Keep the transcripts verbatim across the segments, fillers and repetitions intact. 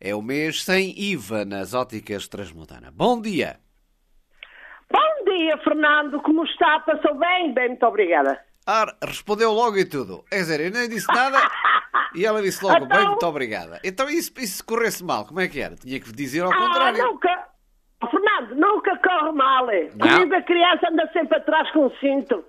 É o mês sem I V A nas óticas Transmontana. Bom dia! Bom dia, Fernando. Como está? Passou bem? Bem, muito obrigada. Ah, respondeu logo e tudo. Quer dizer, eu nem disse nada e ela disse logo, Então- bem, muito obrigada. Então, e se, e se corresse mal, como é que era? Tinha que dizer ao Ah, contrário. nunca... Oh, Fernando, nunca corre mal. Não. Comigo a criança anda sempre atrás com o cinto.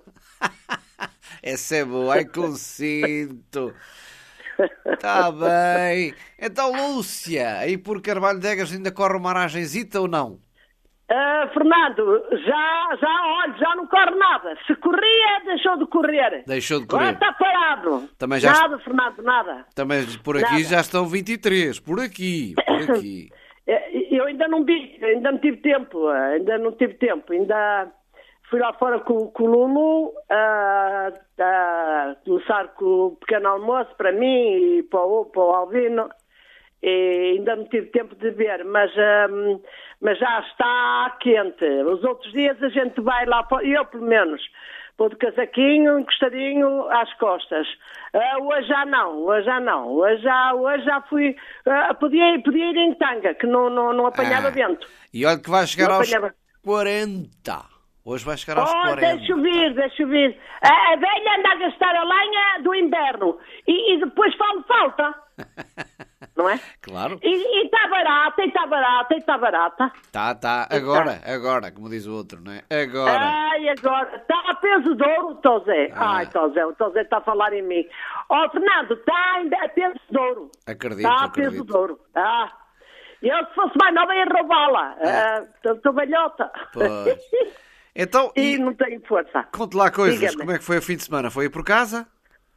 Essa é boa, ai com cinto. Está bem. Então, Lúcia, aí por Carvalho de Egas ainda corre uma aragenzita ou não? Ah, Fernando, já, já, olha, já não corre nada. Se corria, deixou de correr. Deixou de Agora correr. está parado. Também já Nada, Fernando, nada. Também por aqui Nada. já estão vinte e três. Por aqui, por aqui. Eh, Eu ainda não vi, ainda não tive tempo, eh, ainda não tive tempo, ainda fui lá fora com, com o Lulu a, a começar com o pequeno almoço para mim e para o, para o Albino, e ainda não tive tempo de ver, mas, hum, mas já está quente. Os outros dias a gente vai lá fora, eu pelo menos, vou de casaquinho, encostadinho às costas. Ah, hoje já não, hoje já não. Hoje já, hoje já fui... ah, podia, podia ir em tanga, que não, não, não apanhava Ah, vento. E olha que vai chegar Não aos apanhava. quarenta. Hoje vai chegar aos Oh, quarenta. deixa vir, deixa vir. A, a velha anda a gastar a lenha do inverno e, e depois fala falta. Não é? Claro. E está barata, e está barata, e está barata. Tá, tá. Agora, agora, como diz o outro, não é? Agora. Ai, agora, está a peso de ouro, Tosé. Ah. Ai, Tosé, o Tosé está a falar em mim. Ó, Fernando, está ainda a peso de ouro. Acredito, Está a peso acredito. de ouro. Ah. Eu, se fosse mais nova, ia roubá-la. Estou velhota. Pois. Então, E e, não tenho força. conte lá coisas. Diga-me. Como é que foi o fim de semana? Foi aí por casa?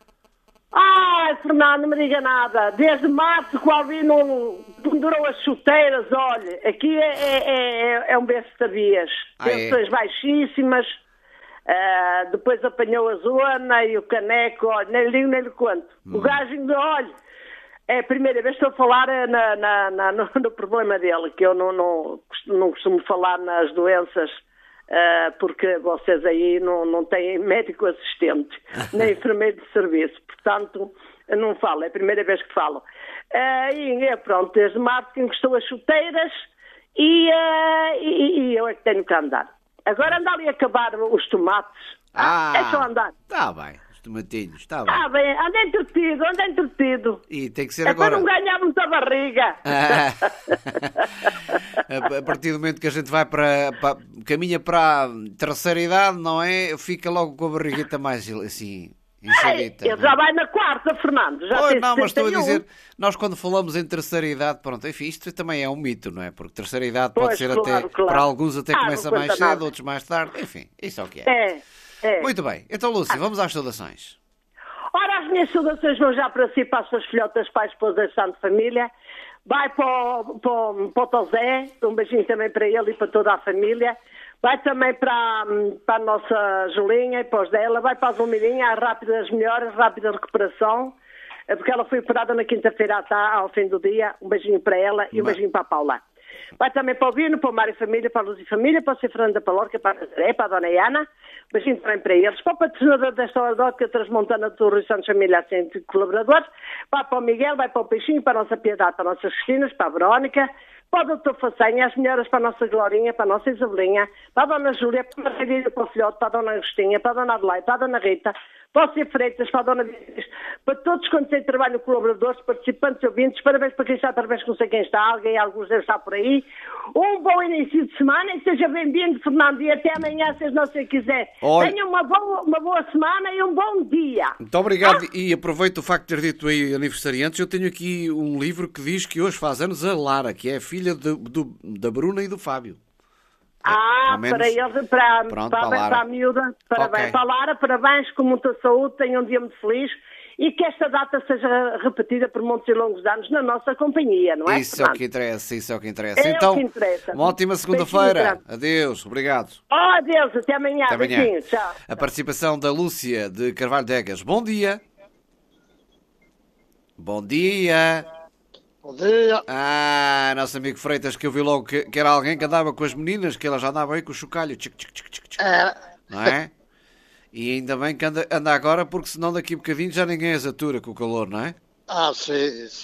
Ai, Fernando, não me diga nada. Desde março que o Albino pendurou as chuteiras, olha, aqui é, é, é, é um berço de sabias. Ah, é? Tensões baixíssimas, ah, depois apanhou a zona e o caneco, olha, nem lhe nem lhe conto. Hum. O gajo ainda, olha, é a primeira vez que estou a falar eh, na, na, na- no, no problema dele, que eu não, não, não costumo falar nas doenças. Ah, porque vocês aí não, não têm médico assistente, nem enfermeiro de serviço, portanto, eu não falo, é a primeira vez que falo. Ah, e é pronto, desde março que encostou as chuteiras e, ah, e, e eu é que tenho que andar. Agora anda ali a acabar os tomates. Ah, é só andar. Tá bem. Os tomatinhos, está bem. Ah, bem, anda entretido, anda entretido. E tem que ser É agora. para não ganhar muita barriga. Ah. A partir do momento que a gente vai para, para caminha para a terceira idade, não é? Fica logo com a barriguita mais assim, enxadita. Ele não é? já vai na quarta, Fernando. Já Pois, tem não, mas estou a sessenta e um. dizer, nós quando falamos em terceira idade, pronto, enfim, isto também é um mito, não é? Porque terceira idade pode Pois, ser claro, até, claro. para alguns até Ah, começa não mais conta cedo, nada. outros mais tarde, enfim, isso é o que é. É, é. Muito bem, então Lúcia, vamos às saudações. Ora, as minhas saudações vão já para si, para as suas filhotas, pais, esposas, santo família. Vai para o, para, o, para o Tosé, um beijinho também para ele e para toda a família. Vai também para, para a nossa Julinha e para os dela. Vai para a Zulmirinha, as rápidas melhoras, rápida recuperação, é porque ela foi operada na quinta-feira tá, ao fim do dia. Um beijinho para ela e um Mas- beijinho para a Paula. Vai também para o Vino, para o Mário Família, para a Luz e Família, para o Sr. Fernando da Palorca, para a Nazaré, para a Dona Iana. Um beijinho também para eles. Para o patrocinador desta hora de ótica Transmontana do Rui Santos Família, assistente colaboradores. Vai para o Miguel, vai para o Peixinho, para a nossa Piedade, para as nossas Cristinas, para a Verónica. Para o doutor Façanha, as melhoras para a nossa Glorinha, para a nossa Isabelinha, para a Dona Júlia, para a Maria, para o Filhote, para a Dona Agostinha, para a Dona Adelaide, para a Dona Rita, para o Sr. Freitas, para a Dona Beatriz, para todos quantos têm trabalho, colaboradores, participantes, ouvintes, parabéns para quem está, parabéns que não sei quem está, alguém, alguns devem estar por aí. Um bom início de semana e seja bem-vindo, Fernando, e até amanhã, se não se quiser. Olha- Tenha uma boa, uma boa semana e um bom dia. Muito obrigado e aproveito o facto de ter dito aí aniversariantes. Eu tenho aqui um livro que diz que hoje faz anos a Lara, que é a filha de- do- da Bruna e do Fábio. Ah, Pelo menos- para eles, para, Pronto, para, para a Lara. para a miúda, parabéns. Ok. Para a Lara, parabéns, com muita saúde, tenham um dia muito feliz e que esta data seja repetida por muitos e longos anos na nossa companhia, não é? Isso é o Fernando? que interessa, isso é o que interessa. É o então, que interessa. uma ótima segunda-feira. Beijinho, Adeus, obrigado. Oh, adeus, até amanhã. Até amanhã. Beijinho, tchau. A participação da Lúcia de Carvalho de Egas. Bom dia. Bom dia. Bom dia. Ah, nosso amigo Freitas, que eu vi logo que, que era alguém que andava com as meninas, que ela já andava aí com o chocalho. Tchic, tchic, tchic, tchic, tchic. É, Não é? E ainda bem que anda, anda agora, porque senão daqui a bocadinho já ninguém as atura com o calor, não é? ah, sim, isso.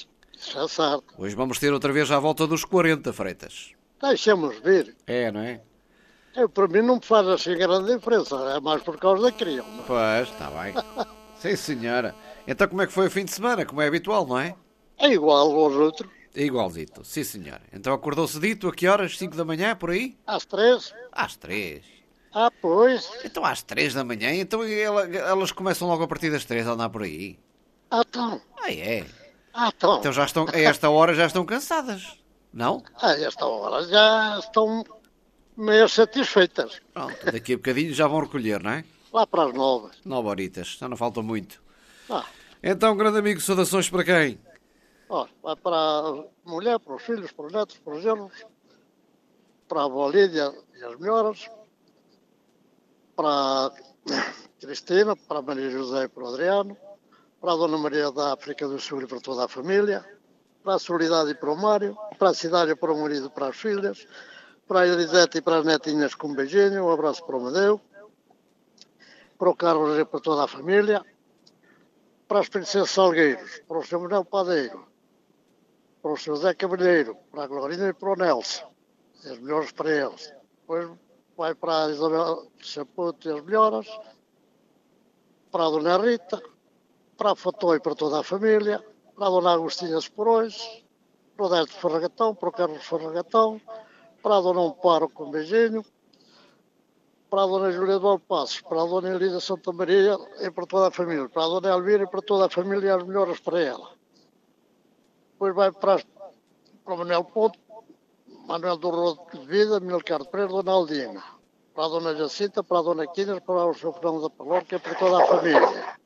Isso é certo. Hoje vamos ter outra vez à volta dos quarenta, Freitas. Deixemos vir. É, não é? Eu, para mim não me faz assim grande diferença, é mais por causa da criança. Pois, está bem. Sim, senhora. Então como é que foi o fim de semana? Como é habitual, não é? É igual aos outros, É igualzito, sim, senhora. Então acordou-se dito, a que horas? cinco da manhã, por aí? às três. Às três. Ah, pois. Então às três da manhã, então ela- elas começam logo a partir das três a andar por aí. Ah, então. Ah, é? Ah, então. Então já estão, a esta hora já estão cansadas, não? A esta hora já estão meio satisfeitas. Pronto, daqui a bocadinho já vão recolher, não é? Lá para as nove. Nove horitas, já não falta muito. Ah, Então, grande amigo, saudações para quem? ó, vai para a mulher, para os filhos, para os netos, para os genros, para a avó Lídia e as melhoras, para a Cristina, para a Maria José e para o Adriano, para a Dona Maria da África do Sul e para toda a família, para a Solidade e para o Mário, para a Cidade para o marido e para as filhas, para a Elisete e para as netinhas com um beijinho, um abraço para o Madeu, para o Carlos e para toda a família, para as Princesas Salgueiros, para o seu Manuel Padeiro, para o seu Zé Cavalheiro, para a Glorinha e para o Nelson, e as melhores para eles. Depois vai para a Isabel Chaputo e as melhoras, para a Dona Rita, para a Fató e para toda a família, para a Dona Agostinha Esporões, para o Décio Ferragatão, para o Carlos Ferragatão, para a Dona Amparo com um beijinho, para a Dona Júlia do Alpassos, para a Dona Elida Santa Maria e para toda a família, para a Dona Elvira e para toda a família e as melhoras para ela. Depois vai para, as, para o Manuel Ponto, Manuel do Rodo de Vida, Milcar de Pereira, Dona Aldina, para a Dona Jacinta, para a Dona Quinas, para o seu Fernando da Palorca e para toda a família.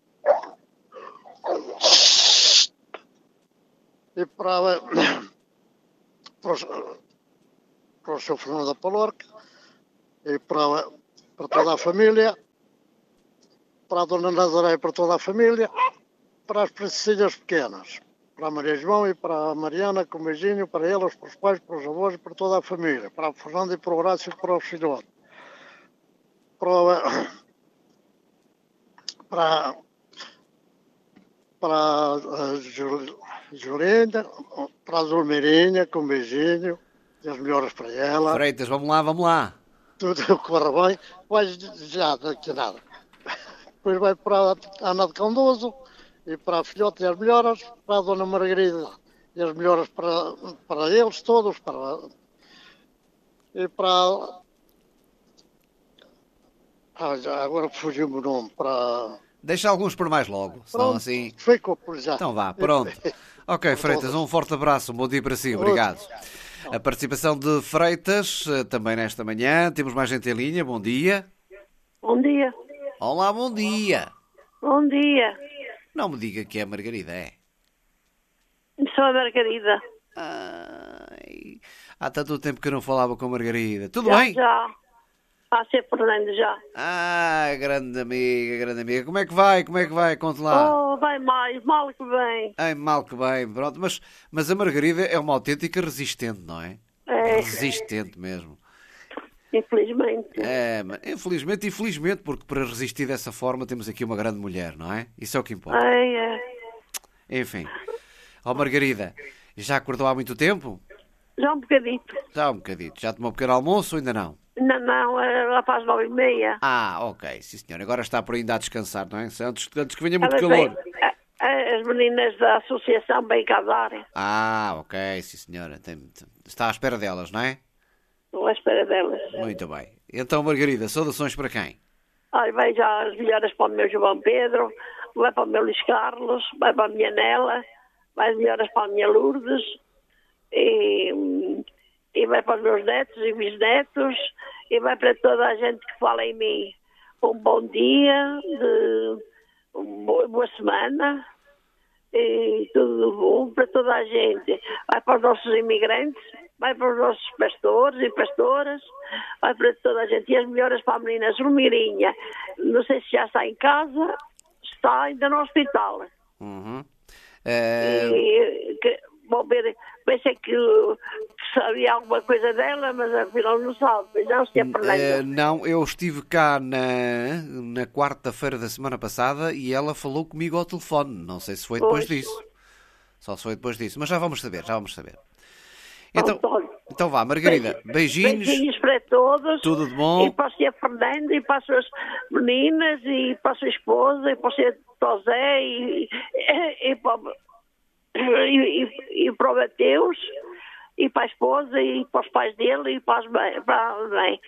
E para, para, os, para o seu Fernando da Palorca e para, para toda a família, para a Dona Nazaré e para toda a família, para as princesinhas pequenas, para a Maria João e para a Mariana, com um beijinho para elas, para os pais, para os avós e para toda a família, para o Fernando e para o Horácio e para o filhote, para, para, para a Julinha, para a Zulmirinha, com um beijinho, e as melhoras para ela. Freitas, vamos lá, vamos lá. Tudo corre bem, vai já daqui a nada. Depois vai para a Ana de Condoso e para a filhota e as melhoras, para a Dona Margarida e as melhoras para, para eles todos, para, e para... Ah, já, agora fugiu-me o nome, para... Deixa alguns por mais logo, senão Pronto, assim... ficou por já. Então vá, pronto. Ok, Freitas, um forte abraço, um bom dia para si, obrigado. A participação de Freitas, também nesta manhã. Temos mais gente em linha, bom dia. Bom dia. Olá, bom dia. Bom dia. Não me diga que é a Margarida, é? Sou a Margarida. Ai, há tanto tempo que eu não falava com a Margarida. Tudo já, bem? Já. A ser Fernando já. Ah, grande amiga, grande amiga. Como é que vai? Como é que vai? Conte lá. Oh, vai mais, mal que bem. Ai, mal que bem, pronto. Mas, mas a Margarida é uma autêntica resistente, não é? É. Resistente mesmo. Infelizmente. É, mas infelizmente, infelizmente, porque para resistir dessa forma temos aqui uma grande mulher, não é? Isso é o que importa. É, é. Enfim. Ó Margarida, já acordou há muito tempo? Já um bocadito. Já um bocadito. Já tomou um pequeno almoço ou ainda não? Não, não, é lá para as nove e meia. Ah, ok, sim senhor. Agora está por ainda a descansar, não é? Antes, antes que venha muito Elas calor. vêm, a- a- as meninas da associação vêm casar. Ah, ok, sim senhora. Tem- está à espera delas, não é? Estou à espera delas. Muito bem. Então, Margarida, saudações para quem? Ai, vai já as melhoras para o meu João Pedro, vai para o meu Luís Carlos, vai para a minha Nela, vai as melhoras para a minha Lourdes, e, e vai para os meus netos e bisnetos, e vai para toda a gente que fala em mim. Um bom dia, de, uma boa semana, e tudo bom para toda a gente. Vai para os nossos imigrantes, vai para os nossos pastores e pastoras, vai para toda a gente. E as melhoras para a menina Zulmirinha. Não sei se já está em casa, está ainda no hospital. Uhum. Eh, E, que, vou ver, pensei que, que sabia alguma coisa dela, mas afinal não sabe. Não se é eh, Fernando. não, eu estive cá na, na quarta-feira da semana passada e ela falou comigo ao telefone. Não sei se foi depois Pois. disso. Só se foi depois disso. Mas já vamos saber, já vamos saber. Então, António. então vá, Margarida, beijinhos. Beijinhos para todos. Tudo de bom. E para o senhor Fernando, e para as suas meninas, e para a sua esposa, e para o senhor Tosé, e, e, e, para, o- e, e, e para o Mateus, e para a esposa, e para os pais dele, e para, as mãe, para a mãe.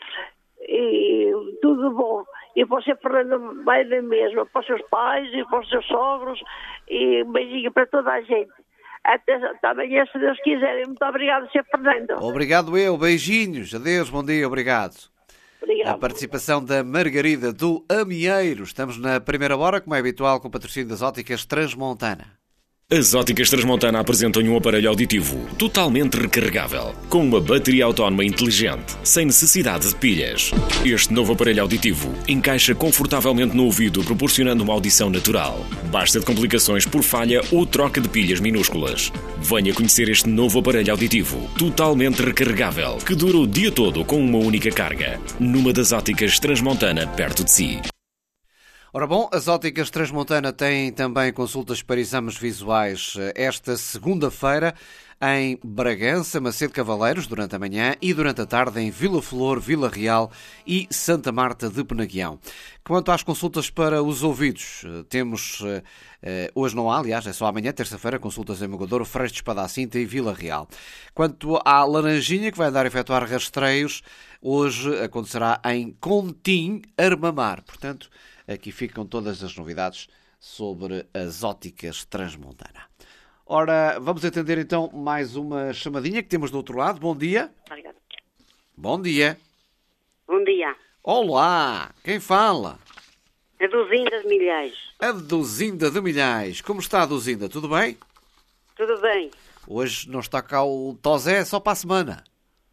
E tudo bom. E para o senhor Fernando vai da mesma, para os seus pais, e para os seus sogros, e um beijinho para toda a gente. Até, até amanhã, se Deus quiser. E muito obrigado, senhor Fernando. Obrigado eu, beijinhos. Adeus, bom dia, obrigado. A Obrigado. participação da Margarida do Amieiro. Estamos na primeira hora, como é habitual, com o patrocínio das óticas Transmontana. As óticas Transmontana apresentam um aparelho auditivo totalmente recarregável, com uma bateria autónoma inteligente, sem necessidade de pilhas. Este novo aparelho auditivo encaixa confortavelmente no ouvido, proporcionando uma audição natural. Basta de complicações por falha ou troca de pilhas minúsculas. Venha conhecer este novo aparelho auditivo, totalmente recarregável, que dura o dia todo com uma única carga, numa das óticas Transmontana perto de si. Ora bom, as óticas Transmontana têm também consultas para exames visuais esta segunda-feira em Bragança, Macedo Cavaleiros, durante a manhã, e durante a tarde em Vila Flor, Vila Real e Santa Marta de Penaguião. Quanto às consultas para os ouvidos, temos, hoje não há, aliás, é só amanhã, terça-feira, consultas em Mogadouro, Freixo de Espada-à-Cinta e Vila Real. Quanto à Laranjinha, que vai andar a efetuar rastreios, hoje acontecerá em Contim, Armamar. Portanto, aqui ficam todas as novidades sobre as óticas Transmontana. Ora, vamos atender então mais uma chamadinha que temos do outro lado. Bom dia. Obrigado. Bom dia. Bom dia. Olá, quem fala? A Duzinda de Milhais. A Duzinda de Milhais. Como está a Duzinda? Tudo bem? Tudo bem? Hoje não está cá o Tosé, só para a semana.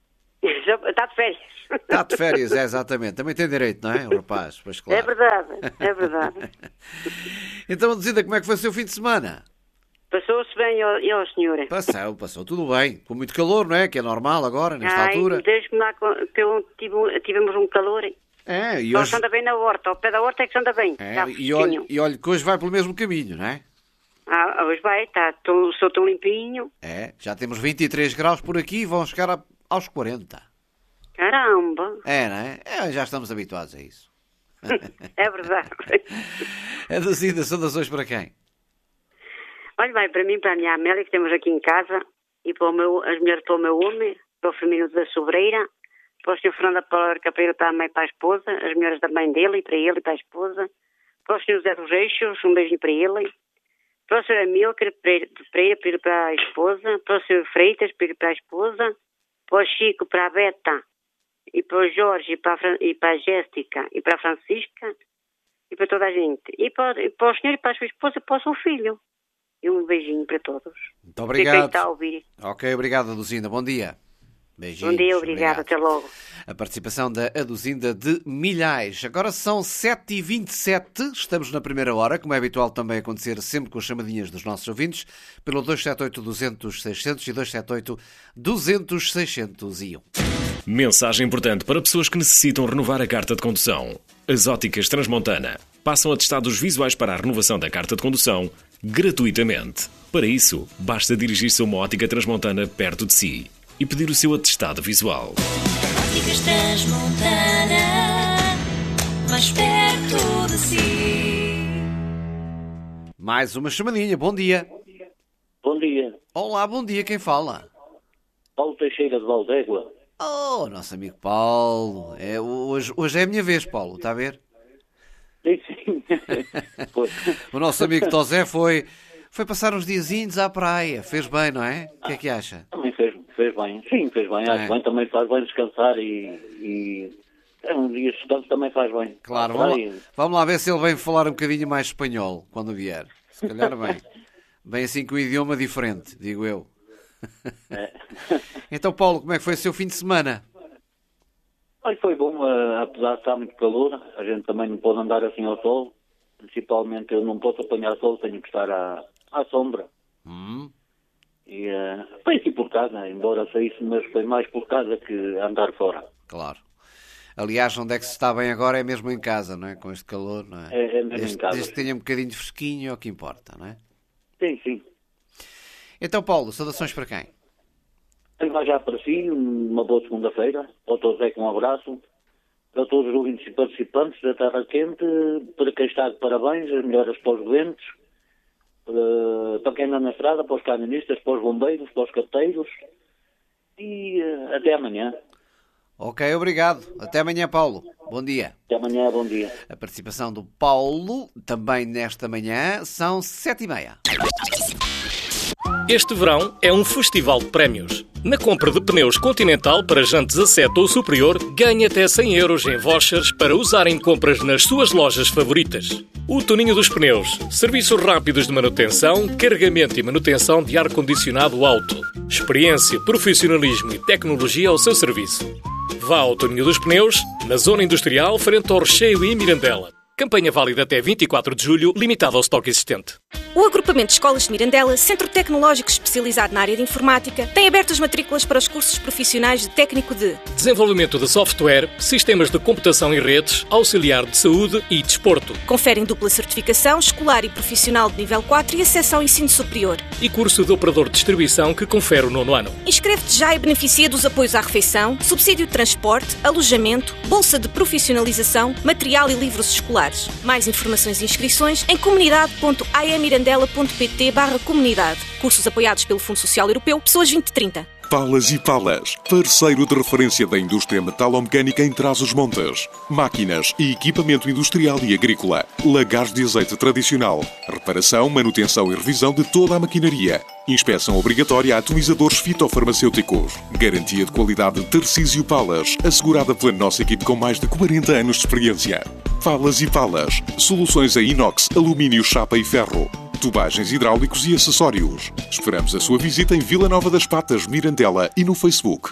Está de férias. Está de férias, é exatamente. Também tem direito, não é, o rapaz? Pois claro. É verdade, é verdade. Então, Duzinda, como é que foi o seu fim de semana? Passou-se bem, ó, ó senhora. Passou, passou tudo bem. Com muito calor, não é? Que é normal agora, nesta Ai, altura. desde lá que eu tive, tivemos um calor. É, e Só hoje... se anda bem na horta, ao pé da horta é que se anda bem. É, Está e, olha, fresquinho. e olha que hoje vai pelo mesmo caminho, não é? Ah, hoje vai, está, tô, sou tão limpinho. É, já temos vinte e três graus por aqui e vão chegar a- aos quarenta. Caramba, É, não é? É, já estamos habituados a isso. é verdade. A Duzinda, saudações para quem? Olha, vai para mim, para a minha Amélia, que temos aqui em casa, e para o meu, as mulheres para o meu homem, para o Firmino da Sobreira, para o senhor Fernando Palarca, para ele, para a mãe e para a esposa, as mulheres da mãe dele, e para ele e para a esposa, para o senhor José dos Eixos, um beijinho para ele, para o senhor Amílcar Pereira, Pereira, para ele para a esposa, para o senhor Freitas, para ele para a esposa, para o Chico, para a Beta, e para o Jorge, e para a, Fran- e para a Jéssica, e para a Francisca, e para toda a gente, e para, e para o senhor, e para a sua esposa, e para o seu filho. E um beijinho para todos. Muito E quem obrigado. está a ouvir. Ok, obrigado, Duzinda. Bom dia. Beijinhos. Bom dia, obrigado. Até logo. A participação da Aduzinda de Milhais. Agora são sete e vinte e sete, estamos na primeira hora, como é habitual também acontecer sempre com as chamadinhas dos nossos ouvintes, pelo dois sete oito, duzentos, seiscentos e dois sete oito, duzentos, seiscentos e um. Mensagem importante para pessoas que necessitam renovar a carta de condução. As óticas Transmontana passam atestados visuais para a renovação da carta de condução gratuitamente. Para isso, basta dirigir-se a uma ótica Transmontana perto de si e pedir o seu atestado visual. Óticas Transmontana, mais perto de si. Mais uma chamadinha. Bom dia. Bom dia. Olá, bom dia. Quem fala? Paulo Teixeira de Valdégua. Oh, nosso amigo Paulo. É, hoje, hoje é a minha vez, Paulo. Está a ver? Sim, sim. Pois. O nosso amigo Tosé foi, foi passar uns diazinhos à praia. Fez bem, não é? O que é que acha? Também fez, fez bem. Sim, fez bem. Acho É. bem. Também faz bem descansar e... e... É um dia de descanso também faz bem. Claro, Praia. vamos lá, vamos lá ver se ele vem falar um bocadinho mais espanhol quando vier. Se calhar bem. Bem assim com um idioma diferente, digo eu. É. Então, Paulo, como é que foi o seu fim de semana? Olha, foi bom, eh, apesar de estar muito calor, a gente também não pode andar assim ao sol. Principalmente eu não posso apanhar sol, tenho que estar à, à sombra. Hum, E eh, foi aqui por casa, embora saísse, mas foi mais por casa que andar fora. claro. Aliás, onde é que se está bem agora é mesmo em casa, não é? Com este calor, não é? É, é mesmo desde, em casa. desde que tenha um bocadinho de fresquinho é o que importa, não é? Sim, sim. Então, Paulo, saudações para quem? Tenho já para si uma boa segunda-feira. Para todos é com um abraço. Para todos os ouvintes e participantes da Terra Quente, para quem está de parabéns, as melhoras para os doentes, para, para quem anda na estrada, para os caministas, para os bombeiros, para os carteiros e uh, até amanhã. Ok, obrigado. Até amanhã, Paulo. Bom dia. Até amanhã, bom dia. A participação do Paulo, também nesta manhã, são sete e meia. Este verão é um festival de prémios. Na compra de pneus Continental para jantes a sete ou superior, ganhe até cem euros em vouchers para usar em compras nas suas lojas favoritas. O Toninho dos Pneus. Serviços rápidos de manutenção, carregamento e manutenção de ar-condicionado auto. Experiência, profissionalismo e tecnologia ao seu serviço. Vá ao Toninho dos Pneus, na Zona Industrial, frente ao Recheio e Mirandela. Campanha válida até vinte e quatro de julho, limitada ao estoque existente. O Agrupamento de Escolas de Mirandela, centro tecnológico especializado na área de informática, tem aberto as matrículas para os cursos profissionais de técnico de desenvolvimento de software, sistemas de computação e redes, auxiliar de saúde e desporto. Conferem dupla certificação escolar e profissional de nível quatro e acesso ao ensino superior. E curso de operador de distribuição que confere o nono ano. Inscreve-te já e beneficia dos apoios à refeição, subsídio de transporte, alojamento, bolsa de profissionalização, material e livros escolares. Mais informações e inscrições em comunidade ponto a e mirandela ponto pt barra comunidade. Cursos apoiados pelo Fundo Social Europeu, Pessoas vinte trinta. Palas e Palas, parceiro de referência da indústria metalomecânica em Trás-os-Montes. Máquinas e equipamento industrial e agrícola. Lagares de azeite tradicional. Reparação, manutenção e revisão de toda a maquinaria. Inspeção obrigatória a atomizadores fitofarmacêuticos. Garantia de qualidade Tarcísio Palas, assegurada pela nossa equipe com mais de quarenta anos de experiência. Palas e Palas, soluções em inox, alumínio, chapa e ferro. Tubagens hidráulicos e acessórios. Esperamos a sua visita em Vila Nova das Patas, Mirandela e no Facebook.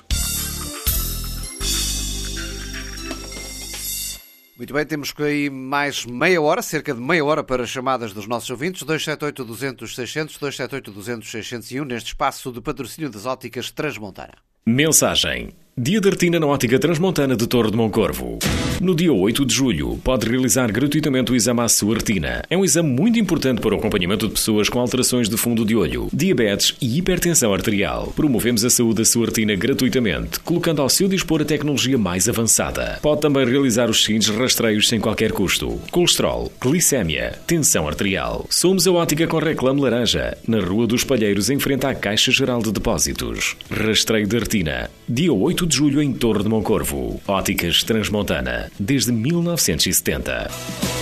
Muito bem, temos aí mais meia hora, cerca de meia hora para chamadas dos nossos ouvintes. dois sete oito, dois zero zero, seis zero zero, dois sete oito, dois zero zero, seis zero um, neste espaço de patrocínio das óticas Transmontana. Mensagem. Dia de retina na ótica Transmontana de Torre de Moncorvo. No dia oito de julho, pode realizar gratuitamente o exame à sua retina. É um exame muito importante para o acompanhamento de pessoas com alterações de fundo de olho, diabetes e hipertensão arterial. Promovemos a saúde da sua retina gratuitamente, colocando ao seu dispor a tecnologia mais avançada. Pode também realizar os seguintes rastreios sem qualquer custo: colesterol, glicémia, tensão arterial. Somos a ótica com reclame laranja, na Rua dos Palheiros, em frente à Caixa Geral de Depósitos. Rastreio de retina. Dia oito de julho em Torre de Moncorvo. Óticas Transmontana, desde mil novecentos e setenta.